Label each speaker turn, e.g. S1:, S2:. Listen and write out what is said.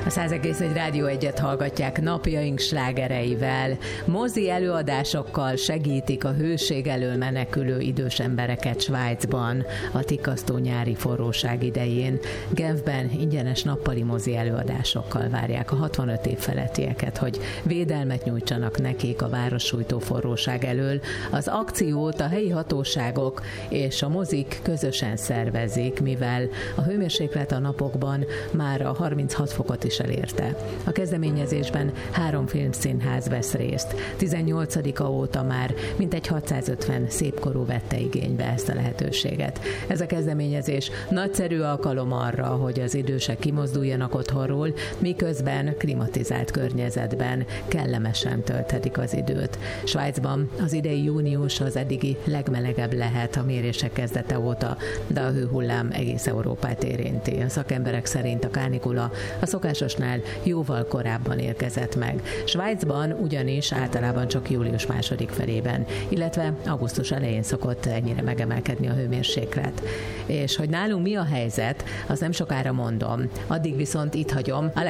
S1: A 100,1 Rádió 1-et hallgatják napjaink slágereivel. Mozi előadásokkal segítik a hőség elől menekülő idős embereket Svájcban a tikasztó nyári forróság idején. Genfben ingyenes nappali mozi előadásokkal várják a 65 év felettieket, hogy védelmet nyújtsanak nekik a várossújtó forróság elől. Az akciót a helyi hatóságok és a mozik közösen szervezik, mivel a hőmérséklet a napokban már a 36 fokot is elérte. A kezdeményezésben 3 filmszínház vesz részt. 18-a óta már mintegy 650 szépkorú vette igénybe ezt a lehetőséget. Ez a kezdeményezés nagyszerű alkalom arra, hogy az idősek kimozduljanak otthonról, miközben klimatizált környezetben kellemesen tölthetik az időt. Svájcban az idei június az eddigi legmelegebb lehet a mérések kezdete óta, de a hőhullám egész Európát érinti. A szakemberek szerint a kánikula a szokásosnál jóval korábban érkezett meg. Svájcban ugyanis általában csak július második felében, illetve augusztus elején szokott ennyire megemelkedni a hőmérséklet. És hogy nálunk mi a helyzet, azt nem sokára mondom. Addig viszont itt hagyom